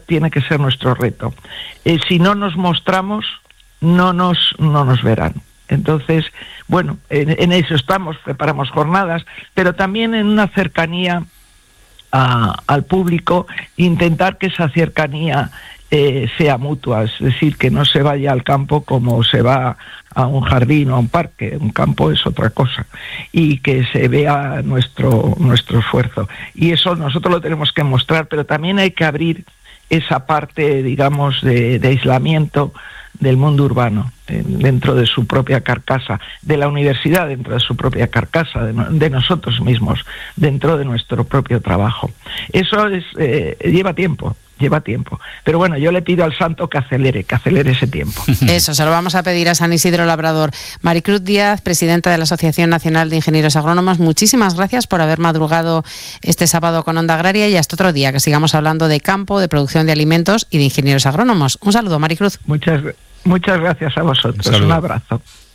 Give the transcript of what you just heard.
tiene que ser nuestro reto. Si no nos mostramos, no nos verán. Entonces, bueno, en eso estamos, preparamos jornadas, pero también en una cercanía al público, intentar que esa cercanía sea mutua, es decir, que no se vaya al campo como se va a un jardín o a un parque. Un campo es otra cosa, y que se vea nuestro esfuerzo, y eso nosotros lo tenemos que mostrar, pero también hay que abrir esa parte, digamos, de aislamiento del mundo urbano dentro de su propia carcasa, de la universidad dentro de su propia carcasa, de nosotros mismos dentro de nuestro propio trabajo. Eso lleva tiempo. Pero bueno, yo le pido al santo que acelere ese tiempo. Eso, se lo vamos a pedir a San Isidro Labrador. Maricruz Díaz, presidenta de la Asociación Nacional de Ingenieros Agrónomos, muchísimas gracias por haber madrugado este sábado con Onda Agraria, y hasta otro día, que sigamos hablando de campo, de producción de alimentos y de ingenieros agrónomos. Un saludo, Maricruz. Muchas gracias a vosotros. Un abrazo.